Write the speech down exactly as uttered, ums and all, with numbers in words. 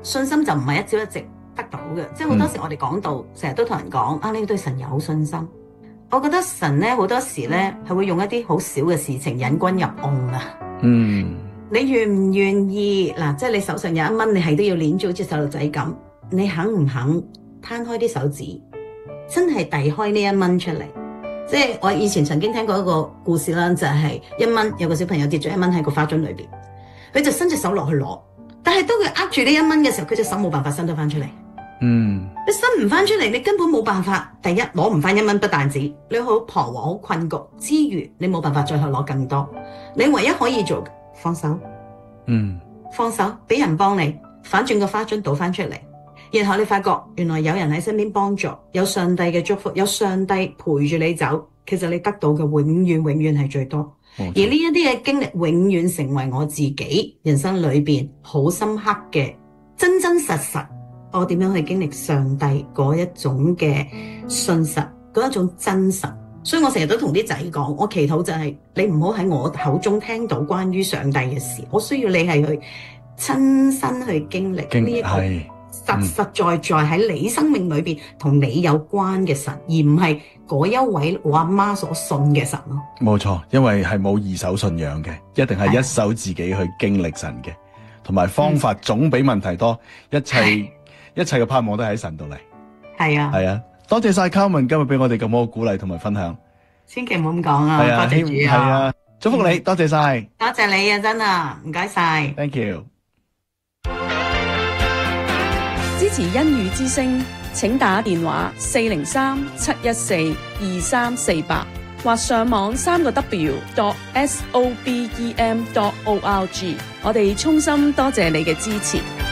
信心就唔係一朝一夕得到嘅，即係好多時我哋講到，成日都同人講啊，你要對神有信心。我覺得神咧好多時咧係會用一啲好少嘅事情引君入瓮啊。 嗯， 你願唔願意嗱？即係你手上有一蚊，你係都要捏住好似細路仔咁，你肯唔肯攤開啲手指，真係遞開呢一蚊出嚟？即係我以前曾經聽過一個故事啦，就係一蚊，有個小朋友跌咗一蚊喺個花樽裏邊，佢就伸隻手落去攞，但係當佢握住呢一蚊嘅時候，佢隻手冇辦法伸得翻出嚟。 嗯， 你伸唔翻出嚟，你根本冇辦法。第一，攞唔翻一蚊不但止，你好彷徨、好困局之餘，你冇辦法再去攞更多。你唯一可以做嘅，放手， 嗯， 放手，俾人幫你，反轉個花樽倒翻出嚟，然後你發覺原來有人喺身邊幫助，有上帝嘅祝福，有上帝陪住你走，其實你得到嘅永遠永遠係最多。而呢一啲嘅經歷，永遠成為我自己人生裏邊好深刻嘅真真實實。我點樣去經歷上帝嗰一種嘅信實，嗰一種真實。所以我成日都同啲仔講，我祈禱就係你唔好喺我口中聽到關於上帝嘅事，我需要你係去親身去經歷呢一個實實在在喺你生命裏邊同你有關嘅神，而唔係嗰一位我阿媽所信嘅神咯。 冇錯，因為係冇二手信仰嘅，一定係一手自己去經歷神嘅，同埋方法總比問題多，一切。一切嘅盼望都喺神度嚟，係啊，係啊，多謝晒 Carmen 今日俾我哋咁多鼓勵同埋分享， 千祈唔好咁講啊，多謝主啊， 係啊，祝福你，多謝晒， 多謝你啊，真啊，唔該晒 ，Thank you。 支持恩語之聲，請打電話四零三七一四二三四八，或上網三個 W dot S O B E M dot O R G。我哋衷心多謝你嘅支持。